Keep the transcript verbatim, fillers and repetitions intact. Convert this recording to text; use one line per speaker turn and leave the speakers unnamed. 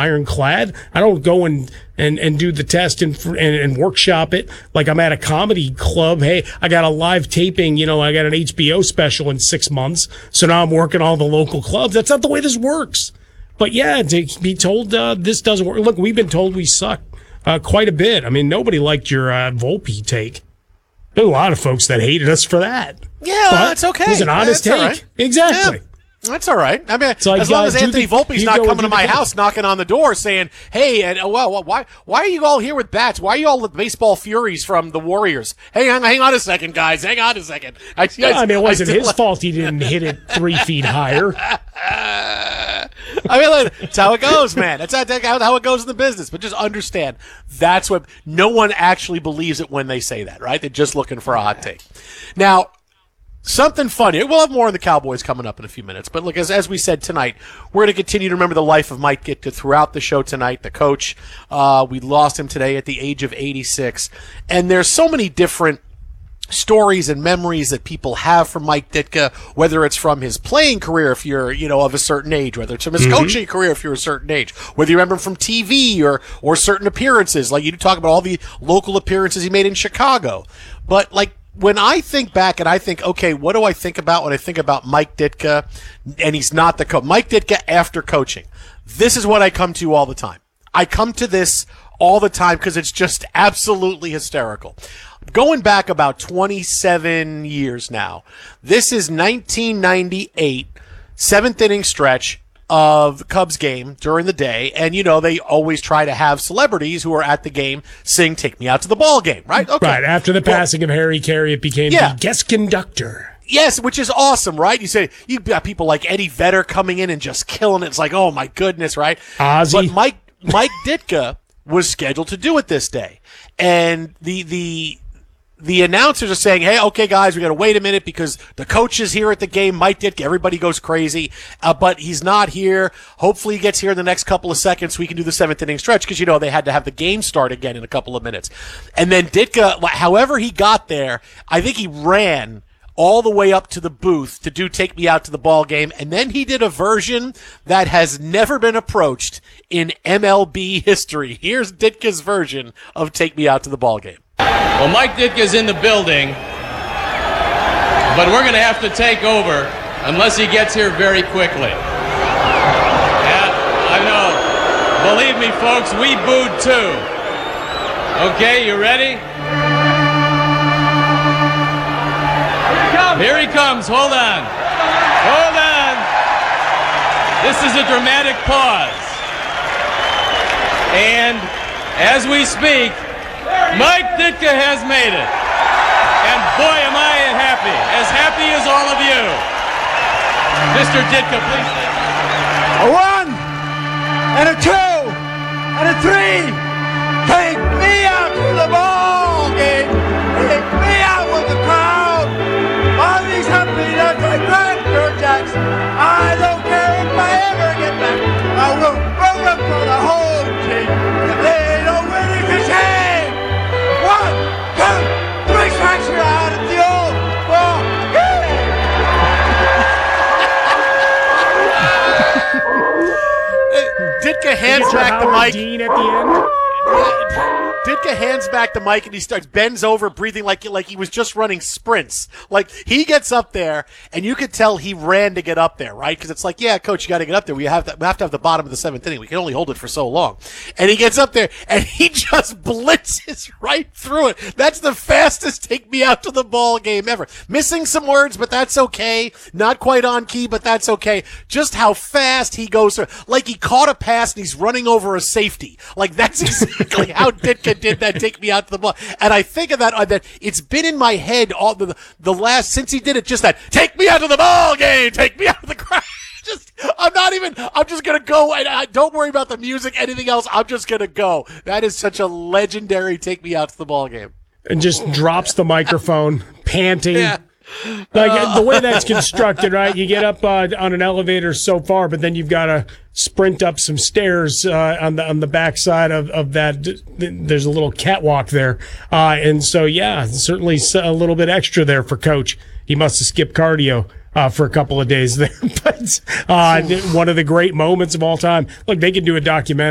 ironclad. I don't go and, and, and do the test and, and, and workshop it like I'm at a comedy club. Hey, I got a live taping, you know, I got an H B O special in six months. So now I'm working all the local clubs. That's not the way this works. But yeah, to be told uh, this doesn't work. Look, we've been told we suck uh, quite a bit. I mean, nobody liked your uh, Volpe take. There were a lot of folks that hated us for that.
Yeah,
but
that's okay.
It was an honest
that's
take.
Right.
Exactly.
Yeah. That's all right. I mean,
like,
as long as Anthony
the,
Volpe's not coming to my
the
house, knocking on the door, saying, "Hey, and uh, well, why, why are you all here with bats? Why are you all the baseball furies from the Warriors? Hey, hang, hang on a second, guys. Hang on a second. I,
yeah, I mean, it wasn't
I
his fault he didn't hit it three feet higher.
I mean, look, that's how it goes, man. That's how, that's how it goes in the business. But just understand, that's what no one actually believes it when they say that, right? They're just looking for a hot take. Now. Something funny. We'll have more on the Cowboys coming up in a few minutes. But look, as as we said tonight, we're going to continue to remember the life of Mike Ditka throughout the show tonight. The coach, uh, we lost him today at the age of eighty-six. And there's so many different stories and memories that people have from Mike Ditka, whether it's from his playing career if you're, you know, of a certain age, whether it's from his mm-hmm. coaching career if you're a certain age, whether you remember him from T V or or certain appearances. Like you talk about all the local appearances he made in Chicago. But like, when I think back and I think, okay, what do I think about when I think about Mike Ditka, and he's not the coach, Mike Ditka after coaching, this is what I come to all the time. I come to this all the time because it's just absolutely hysterical. Going back about twenty-seven years now, this is nineteen ninety-eight, seventh inning stretch of the Cubs game during the day, and you know they always try to have celebrities who are at the game sing "Take Me Out to the Ball Game," right? Okay.
Right after the passing well, of Harry Carey, it became
yeah.
the guest conductor.
Yes, which is awesome, right? You say you've got people like Eddie Vedder coming in and just killing it. It's like, oh my goodness, right?
Ozzy.
But Mike Mike Ditka was scheduled to do it this day, and the the. The announcers are saying, hey, okay, guys, we got to wait a minute because the coach is here at the game. Mike Ditka, everybody goes crazy, uh, but he's not here. Hopefully he gets here in the next couple of seconds so we can do the seventh inning stretch because, you know, they had to have the game start again in a couple of minutes. And then Ditka, however he got there, I think he ran all the way up to the booth to do Take Me Out to the Ball Game, and then he did a version that has never been approached in M L B history. Here's Ditka's version of Take Me Out to the Ball Game.
Well, Mike Ditka's in the building, but we're going to have to take over unless he gets here very quickly. Yeah, I know. Believe me, folks, we booed too. Okay, you ready? Here he comes. Here he comes. Hold on. Hold on. This is a dramatic pause. And as we speak, Mike Ditka has made it. And boy, am I happy. As happy as all of you. Mister Ditka, please.
A one, and a two, and a three. Take me out to the ball game. Take me out with the crowd. All these happy nuts like Grandpa Jackson. I don't care if I ever get back. I will roll up for the whole team. If they don't win it, it's hey. One, two, three strikes are out at the old ball
game. Ditka hands back the mic.
Dean at the end.
Ditka hands back the mic and he starts bends over, breathing like like he was just running sprints. Like he gets up there, and you could tell he ran to get up there, right? Because it's like, yeah, coach, you got to get up there. We have to we have to have the bottom of the seventh inning. We can only hold it for so long. And he gets up there and he just blitzes right through it. That's the fastest Take Me Out to the Ball Game ever. Missing some words, but that's okay. Not quite on key, but that's okay. Just how fast he goes through. Like he caught a pass and he's running over a safety. Like that's exactly how Ditka did that Take Me Out to the Ball. And I think of that, uh, that it's been in my head all the, the last, since he did it, just that, take me out to the ball game, take me out of the crowd. Just, I'm not even, I'm just going to go, and I, don't worry about the music, anything else, I'm just going to go. That is such a legendary Take Me Out to the Ball Game.
And just drops the microphone, panting.
Yeah.
Like uh, the way that's constructed, right? You get up uh, on an elevator so far, but then you've got to sprint up some stairs uh, on the on the backside of of that. There's a little catwalk there, uh, and so yeah, certainly a little bit extra there for Coach. He must have skipped cardio uh, for a couple of days there, but uh, one of the great moments of all time. Look, they could do a documentary.